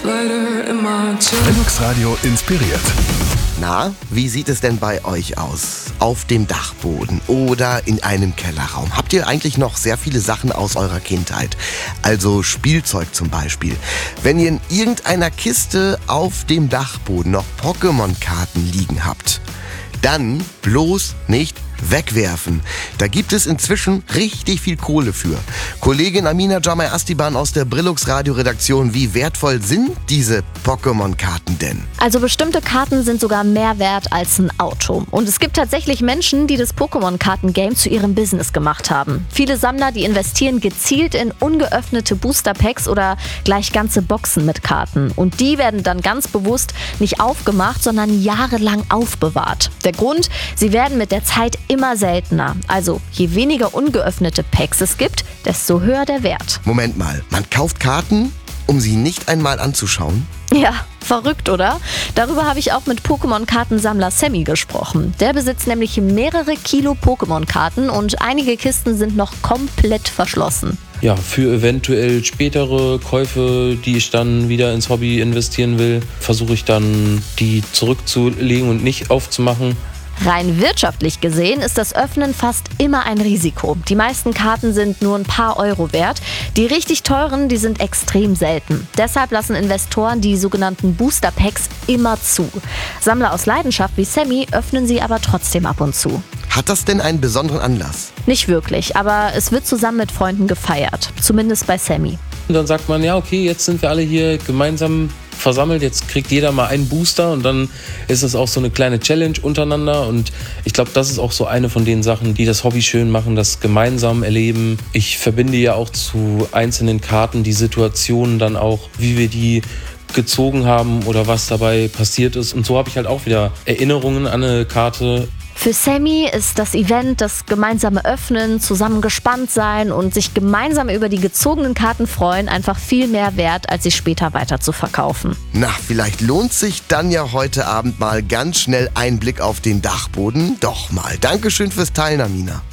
Linux Radio inspiriert. Na, wie sieht es denn bei euch aus? Auf dem Dachboden oder in einem Kellerraum? Habt ihr eigentlich noch sehr viele Sachen aus eurer Kindheit? Also Spielzeug zum Beispiel. Wenn ihr in irgendeiner Kiste auf dem Dachboden noch Pokémon-Karten liegen habt, dann bloß nicht wegwerfen. Da gibt es inzwischen richtig viel Kohle für. Kollegin Amina Jamai Astiban aus der Brillux Radio-Redaktion, wie wertvoll sind diese Pokémon-Karten denn? Also bestimmte Karten sind sogar mehr wert als ein Auto. Und es gibt tatsächlich Menschen, die das Pokémon-Karten-Game zu ihrem Business gemacht haben. Viele Sammler, die investieren gezielt in ungeöffnete Booster-Packs oder gleich ganze Boxen mit Karten. Und die werden dann ganz bewusst nicht aufgemacht, sondern jahrelang aufbewahrt. Der Grund, sie werden mit der Zeit immer seltener. Also je weniger ungeöffnete Packs es gibt, desto höher der Wert. Moment mal, man kauft Karten, um sie nicht einmal anzuschauen? Ja, verrückt, oder? Darüber habe ich auch mit Pokémon-Kartensammler Sammy gesprochen. Der besitzt nämlich mehrere Kilo Pokémon-Karten und einige Kisten sind noch komplett verschlossen. Ja, für eventuell spätere Käufe, die ich dann wieder ins Hobby investieren will, versuche ich dann, die zurückzulegen und nicht aufzumachen. Rein wirtschaftlich gesehen ist das Öffnen fast immer ein Risiko. Die meisten Karten sind nur ein paar Euro wert. Die richtig teuren, die sind extrem selten. Deshalb lassen Investoren die sogenannten Booster Packs immer zu. Sammler aus Leidenschaft wie Sammy öffnen sie aber trotzdem ab und zu. Hat das denn einen besonderen Anlass? Nicht wirklich, aber es wird zusammen mit Freunden gefeiert. Zumindest bei Sammy. Und dann sagt man, ja okay, jetzt sind wir alle hier gemeinsam versammelt, jetzt kriegt jeder mal einen Booster und dann ist es auch so eine kleine Challenge untereinander und ich glaube, das ist auch so eine von den Sachen, die das Hobby schön machen, das gemeinsam erleben. Ich verbinde ja auch zu einzelnen Karten die Situationen dann auch, wie wir die gezogen haben oder was dabei passiert ist und so habe ich halt auch wieder Erinnerungen an eine Karte. Für Sammy ist das Event, das gemeinsame Öffnen, zusammen gespannt sein und sich gemeinsam über die gezogenen Karten freuen, einfach viel mehr wert, als sie später weiter zu verkaufen. Na, vielleicht lohnt sich dann ja heute Abend mal ganz schnell ein Blick auf den Dachboden. Doch mal. Dankeschön fürs Teilen, Amina.